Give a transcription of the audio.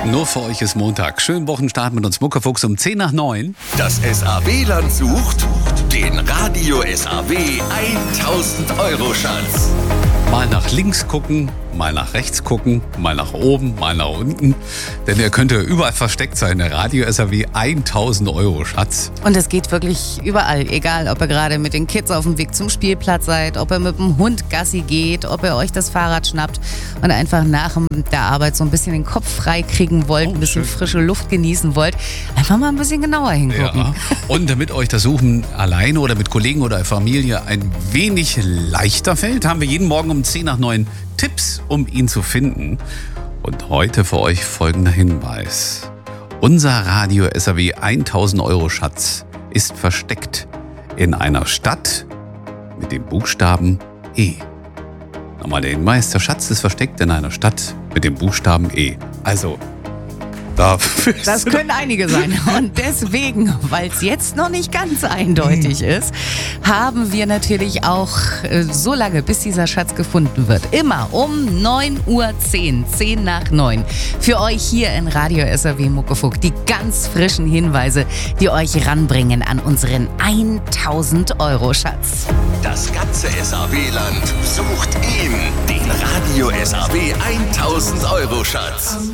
Nur für euch ist Montag. Schönen Wochenstart mit uns Muckefuchs um 10 nach 9. Das SAW-Land sucht den Radio SAW 1000 Euro Schatz. Mal nach links gucken, mal nach rechts gucken, mal nach oben, mal nach unten. Denn ihr könnt ja überall versteckt sein. Der Radio SAW 1000 Euro Schatz. Und es geht wirklich überall. Egal, ob ihr gerade mit den Kids auf dem Weg zum Spielplatz seid, ob ihr mit dem Hund Gassi geht, ob ihr euch das Fahrrad schnappt und einfach nach der Arbeit so ein bisschen den Kopf frei kriegen wollt, ein bisschen frische Luft genießen wollt. Einfach mal ein bisschen genauer hingucken. Ja. Und damit euch das Suchen alleine oder mit Kollegen oder Familie ein wenig leichter fällt, haben wir jeden Morgen um 10 nach 9 Tipps, um ihn zu finden. Und heute für euch folgender Hinweis. Unser Radio SAW 1000 Euro Schatz ist versteckt in einer Stadt mit dem Buchstaben E. Nochmal der Hinweis, der Schatz ist versteckt in einer Stadt mit dem Buchstaben E. Also, das können einige sein. Und deswegen, weil es jetzt noch nicht ganz eindeutig ist, haben wir natürlich auch so lange, bis dieser Schatz gefunden wird, immer um 9:10 Uhr, 10 nach 9, für euch hier in Radio SAW Muckefuck die ganz frischen Hinweise, die euch ranbringen an unseren 1000 Euro Schatz. Das ganze SAW-Land sucht ihn, den Radio SAW 1000 Euro Schatz.